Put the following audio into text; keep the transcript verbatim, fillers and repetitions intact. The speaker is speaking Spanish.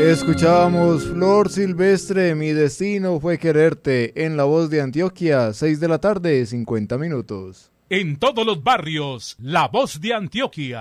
Escuchábamos Flor Silvestre, Mi destino fue quererte, en la voz de Antioquia, seis de la tarde, cincuenta minutos. En todos los barrios, la voz de Antioquia.